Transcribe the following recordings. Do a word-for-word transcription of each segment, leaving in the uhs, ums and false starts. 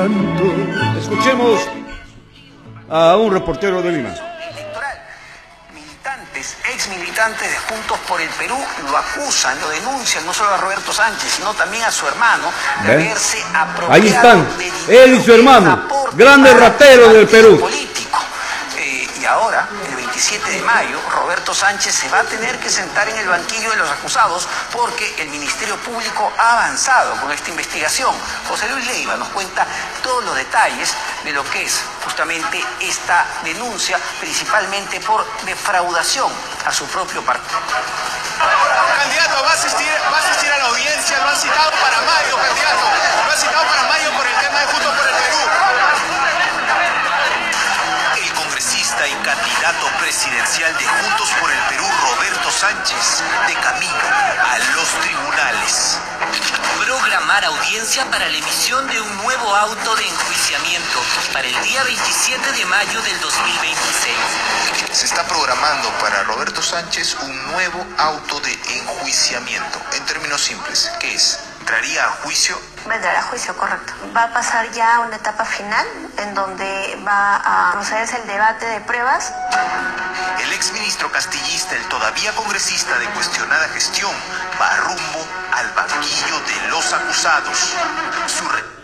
Escuchemos a un reportero de Lima. Electoral. Militantes, ex militantes de Juntos por el Perú lo acusan, lo denuncian no solo a Roberto Sánchez, sino también a su hermano de ¿Ven? haberse apropiado. Ahí están, de él y su hermano, grandes rateros del Perú. Político. Eh, y ahora, el veintisiete de mayo, Roberto Sánchez se va a tener que sentar en el banquillo de los acusados porque el Ministerio Público ha avanzado con esta investigación. José Luis Leiva nos cuenta todos los detalles de lo que es justamente esta denuncia, principalmente por defraudación a su propio partido. Candidato, va a asistir, va a asistir a la audiencia, lo han citado para mayo, candidato, lo han citado para mayo por el tema de Juntos por el Perú. El congresista y candidato presidencial de Juntos por el Perú, Roberto Sánchez, de camino a los tribunales. Programar audiencia para la emisión de un nuevo auto de enjuiciamiento para el día veintisiete de mayo del dos mil veintiséis. Se está programando para Roberto Sánchez un nuevo auto de enjuiciamiento. En términos simples, ¿qué es? ¿Entraría a juicio? Vendrá a juicio, correcto. Va a pasar ya a una etapa final en donde va a procederse el debate de pruebas. El exministro castillista, el todavía congresista de cuestionada gestión, va rumbo al banquillo de los acusados. Su re...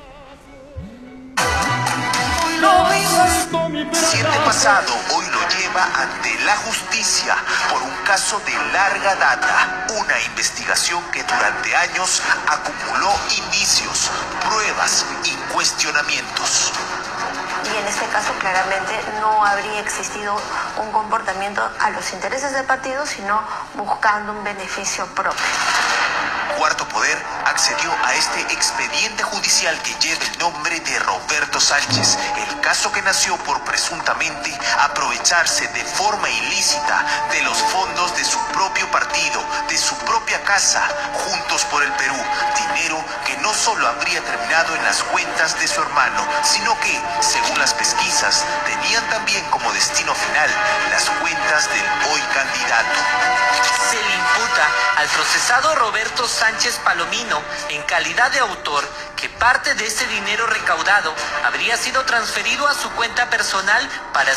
Siete pasado, hoy lo lleva ante la justicia por un caso de larga data, una investigación que durante años acumuló indicios, pruebas y cuestionamientos. Y en este caso claramente no habría existido un comportamiento a los intereses del partido, sino buscando un beneficio propio. Cuarto Poder accedió a este expediente judicial que lleva el nombre de Roberto Sánchez, el caso que nació por presuntamente aprovecharse de forma ilícita de los fondos de su propio partido, de su propia casa, Juntos por el Perú, dinero que no solo habría terminado en las cuentas de su hermano, sino que, según las pesquisas, tenían también como destino final las cuentas del hoy candidato. Se le imputa al procesado Roberto Sánchez Palomino, en calidad de autor, que parte de ese dinero recaudado habría sido transferido a su cuenta personal para